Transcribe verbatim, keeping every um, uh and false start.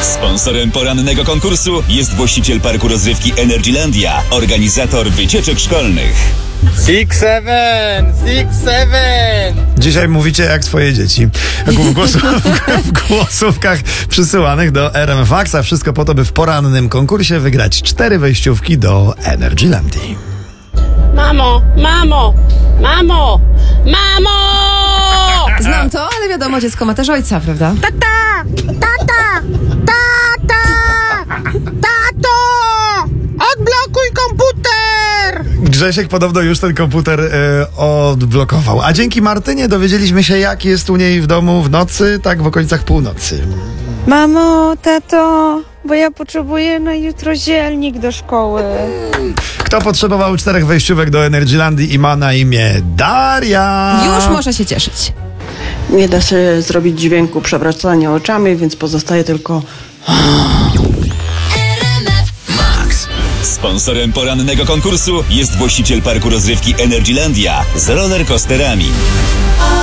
Sponsorem porannego konkursu jest właściciel parku rozrywki Energylandia, organizator wycieczek szkolnych. Six seven, six seven. Dzisiaj mówicie jak swoje dzieci. W, głosów, w głosówkach przysyłanych do R M F Maxa. Wszystko po to, by w porannym konkursie wygrać cztery wejściówki do Energylandii. Mamo, mamo, mamo, mamo! Znam to, ale wiadomo, dziecko ma też ojca, prawda? Tata! Tata! Tata! Tato! Odblokuj komputer! Grzesiek podobno już ten komputer y, odblokował. A dzięki Martynie dowiedzieliśmy się, jak jest u niej w domu w nocy, tak w okolicach północy. Mamo, tato, bo ja potrzebuję na jutro zielnik do szkoły. Kto potrzebował czterech wejściówek do Energylandii i ma na imię Daria? Już może się cieszyć. Nie da się zrobić dźwięku przewracania oczami, więc pozostaje tylko... Sponsorem porannego konkursu jest właściciel parku rozrywki Energylandia z rollercoasterami.